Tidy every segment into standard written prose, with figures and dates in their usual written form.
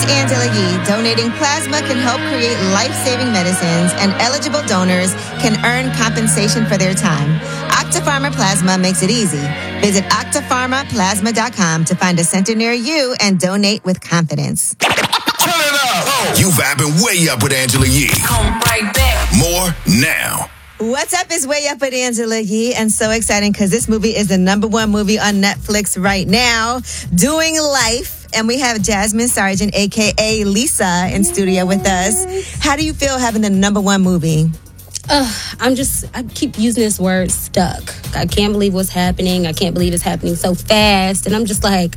Angela Yee. Donating plasma can help create life-saving medicines, and eligible donors can earn compensation for their time. Octapharma Plasma makes it easy. Visit octapharmaplasma.com to find a center near you and donate with confidence. Turn it up! You vibing way up with Angela Yee. Come right back. More now. What's up is Way Up with Angela Yee, and so exciting because this movie is the #1 movie on Netflix right now, Doing Life. And we have Jasmine Sargent, a.k.a. Lisa, in studio with us. How do you feel having the #1 movie? I keep using this word, stuck. I can't believe what's happening. I can't believe it's happening so fast. And I'm just like,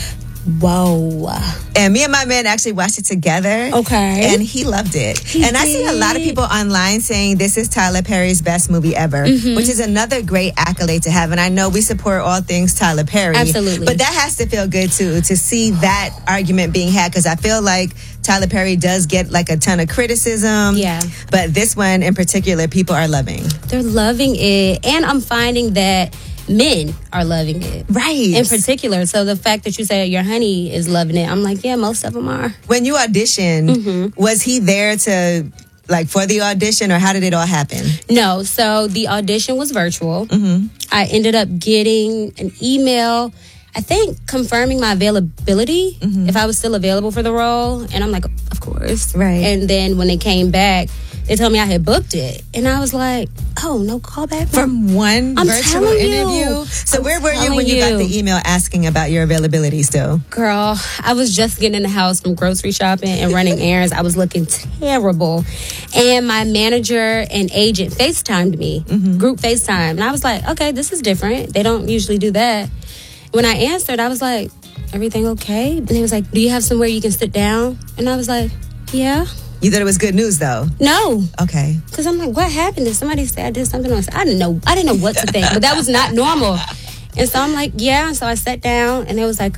whoa. And me and my man actually watched it together. Okay. And he loved it. I see a lot of did. people online saying this is Tyler Perry's best movie ever, which is another great accolade to have. And I know we support all things Tyler Perry. Absolutely. But that has to feel good, too, to see that argument being had, because I feel like Tyler Perry does get like a ton of criticism. Yeah. But this one in particular, people are loving. They're loving it. And I'm finding that men are loving it. Right. In particular. So the fact that you say your honey is loving it, I'm like, yeah, most of them are. When you auditioned, was he there to, like, for the audition, or how did it all happen? No. So the audition was virtual. I ended up getting an email, I think, confirming my availability, if I was still available for the role. And I'm like, of course. Right. And then when they came back, they told me I had booked it. And I was like, oh, no callback? From one I'm virtual telling you. interview? So where were you telling when you got you. the email asking about your availability still? Girl, I was just getting in the house from grocery shopping and running errands. I was looking terrible. And my manager and agent FaceTimed me, group FaceTime. And I was like, okay, this is different. They don't usually do that. When I answered, I was like, everything okay? And he was like, do you have somewhere you can sit down? And I was like, yeah. You thought it was good news, though? No. Okay. Because I'm like, what happened? Did somebody say I did something else? I didn't know what to think, but that was not normal. And so I'm like, yeah. So I sat down, and it was like,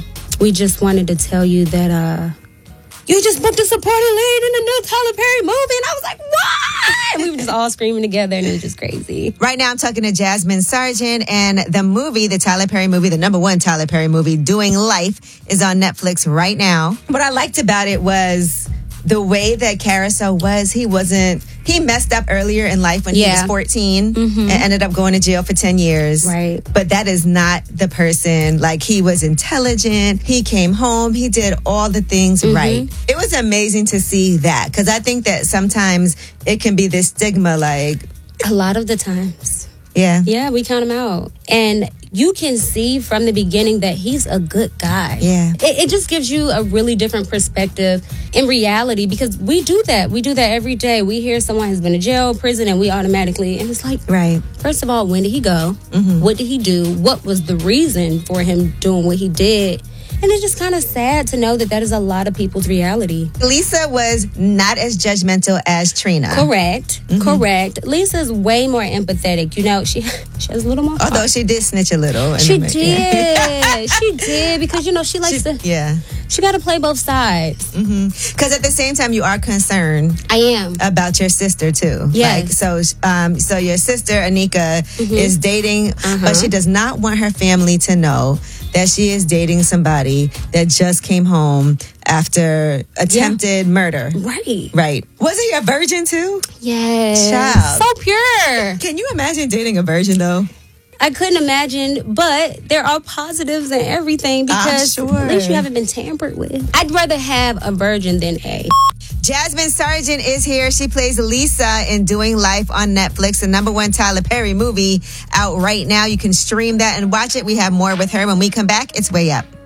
we just wanted to tell you that you just booked a supporting lead in the new Tyler Perry movie. And I was like, what? And we were just all screaming together, and it was just crazy. Right now, I'm talking to Jasmine Sargent, and the movie, the Tyler Perry movie, the #1 Tyler Perry movie, Doing Life, is on Netflix right now. What I liked about it was the way that Carousel was. He messed up earlier in life when he was 14 and ended up going to jail for 10 years. Right. But that is not the person. Like, he was intelligent. He came home. He did all the things right. It was amazing to see that, because I think that sometimes it can be this stigma, like, A lot of the times. yeah. Yeah, we count him out. And you can see from the beginning that he's a good guy. Yeah. It just gives you a really different perspective in reality, because we do that. We do that every day. We hear someone has been to jail, prison, and we automatically, and it's like, Right. first of all, when did he go? What did he do? What was the reason for him doing what he did? And it's just kind of sad to know that is a lot of people's reality. Lisa was not as judgmental as Trina. Correct. Lisa's way more empathetic. You know, she has a little more heart. Although she did snitch a little. She did. She did, because, you know, she likes to... Yeah. She got to play both sides. Because at the same time, you are concerned I am. about your sister, too. Yes. Like, so your sister, Anika, is dating, but she does not want her family to know that she is dating somebody that just came home after attempted murder. Right. Right. Wasn't he a virgin, too? Yes. Child. So pure. Can you imagine dating a virgin, though? I couldn't imagine, but there are positives in everything, because sure. at least you haven't been tampered with. I'd rather have a virgin than a... Jasmine Sargent is here. She plays Lisa in Doing Life on Netflix, the #1 Tyler Perry movie, out right now. You can stream that and watch it. We have more with her when we come back. It's Way Up.